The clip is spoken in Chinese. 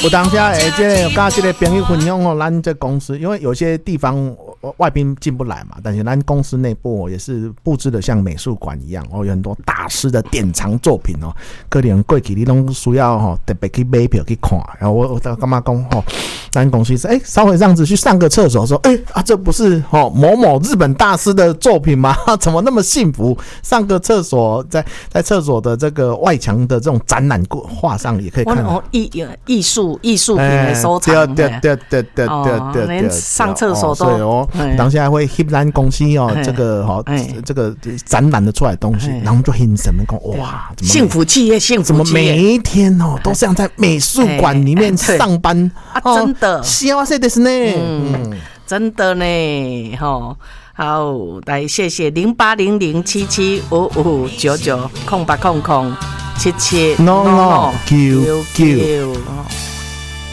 有当下跟这个朋友分享哦，咱这公司因为有些地方外宾进不来嘛，但是咱公司内部也是布置的像美术馆一样哦，有很多大师的典藏作品哦，可能过去你都需要哦特别去买票去看。然后我干嘛讲哦，咱公司是稍微这样子去上个厕所说，这不是哦某某日本大师的作品吗？怎么那么幸福？上个厕所在厕所的这个外墙的这种展览画上也可以看到艺术品的收藏， 对， 连上厕所都， 所以哦，当下会翕咱公司哦，这个展览的出来的东西，然后就很神们讲哇， 幸福企业，幸福企业， 怎么每一天哦都像在美术馆里面上班啊？真的， 幸せですね， 真的呢，吼。好，来谢谢08007755990800779999。